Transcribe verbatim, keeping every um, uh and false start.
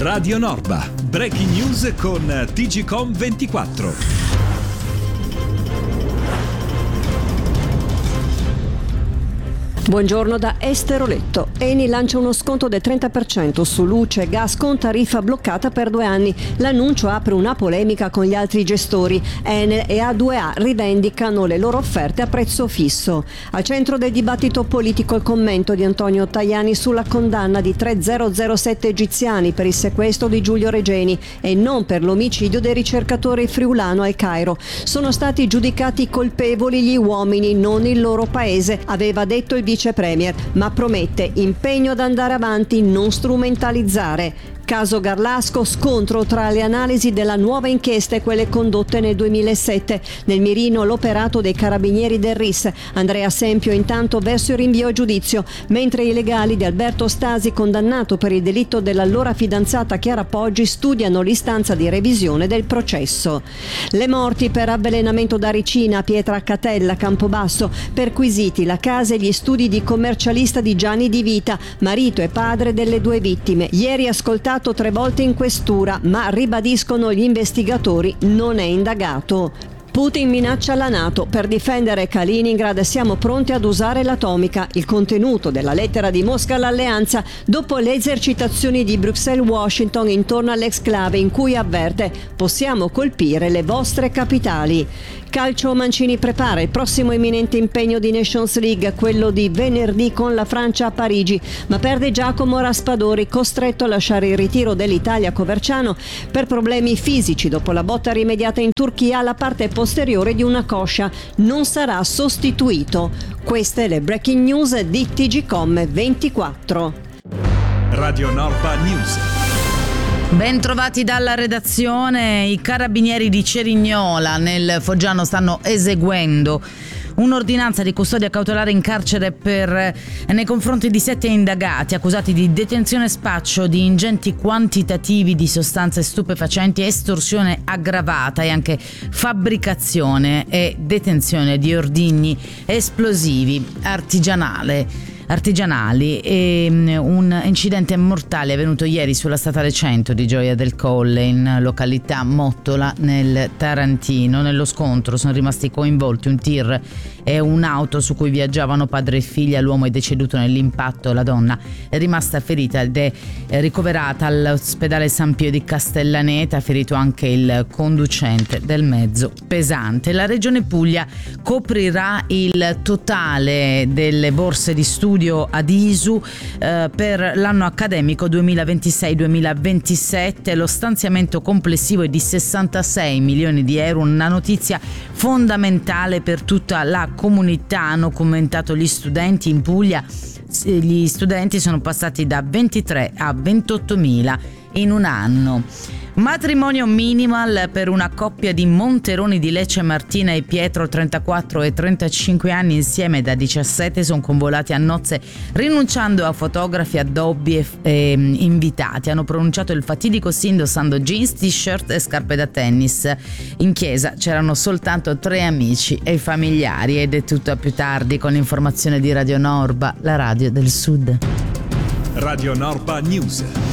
Radio Norba, breaking news con T G Com ventiquattro. Buongiorno da Esteroletto. Eni lancia uno sconto del trenta per cento su luce e gas con tariffa bloccata per due anni. L'annuncio apre una polemica con gli altri gestori. Enel e A due A rivendicano le loro offerte a prezzo fisso. Al centro del dibattito politico il commento di Antonio Tajani sulla condanna di tre zero zero sette egiziani per il sequestro di Giulio Regeni e non per l'omicidio del ricercatore friulano al Cairo. Sono stati giudicati colpevoli gli uomini, non il loro paese, aveva detto il vice premier, ma promette impegno ad andare avanti, non strumentalizzare. Caso Garlasco, scontro tra le analisi della nuova inchiesta e quelle condotte nel duemilasette. Nel mirino l'operato dei carabinieri del R I S. Andrea Sempio intanto verso il rinvio a giudizio, mentre i legali di Alberto Stasi, condannato per il delitto dell'allora fidanzata Chiara Poggi, studiano l'istanza di revisione del processo. Le morti per avvelenamento da ricina a Pietracatella, Campobasso, perquisiti la casa e gli studi di commercialista di Gianni Di Vita, marito e padre delle due vittime. Ieri ascoltato tre volte in questura, ma ribadiscono gli investigatori non è indagato. Putin minaccia la NATO. Per difendere Kaliningrad siamo pronti ad usare l'atomica. Il contenuto della lettera di Mosca all'alleanza dopo le esercitazioni di Bruxelles-Washington intorno all'exclave, in cui avverte: possiamo colpire le vostre capitali. Calcio, Mancini prepara il prossimo imminente impegno di Nations League, quello di venerdì con la Francia a Parigi, ma perde Giacomo Raspadori, costretto a lasciare il ritiro dell'Italia Coverciano per problemi fisici dopo la botta rimediata in Turchia alla parte posteriore di una coscia. Non sarà sostituito. Queste le breaking news di T G Com ventiquattro. Radio Norba News. Ben trovati dalla redazione. I carabinieri di Cerignola nel Foggiano stanno eseguendo un'ordinanza di custodia cautelare in carcere per, nei confronti di sette indagati accusati di detenzione e spaccio di ingenti quantitativi di sostanze stupefacenti, estorsione aggravata e anche fabbricazione e detenzione di ordigni esplosivi artigianale. artigianali e un incidente mortale è avvenuto ieri sulla statale cento di Gioia del Colle in località Mottola nel Tarantino. Nello scontro sono rimasti coinvolti un tir e un'auto su cui viaggiavano padre e figlia. L'uomo è deceduto nell'impatto, la donna è rimasta ferita ed è ricoverata all'ospedale San Pio di Castellaneta, ferito anche il conducente del mezzo pesante. La Regione Puglia coprirà il totale delle borse di studio ad I S U eh, per l'anno accademico duemilaventisei duemilaventisette. Lo stanziamento complessivo è di sessantasei milioni di euro, una notizia fondamentale per tutta la comunità, hanno commentato gli studenti. In Puglia gli studenti sono passati da ventitré a ventottomila in un anno. Matrimonio minimal per una coppia di Monteroni di Lecce, Martina e Pietro, trentaquattro e trentacinque anni, insieme da diciassette, sono convolati a nozze rinunciando a fotografi, addobbi e, e invitati. Hanno pronunciato il fatidico sì indossando jeans, t-shirt e scarpe da tennis. In chiesa c'erano soltanto tre amici e familiari. Ed è tutto a più tardi con l'informazione di Radio Norba, la radio del Sud. Radio Norba News.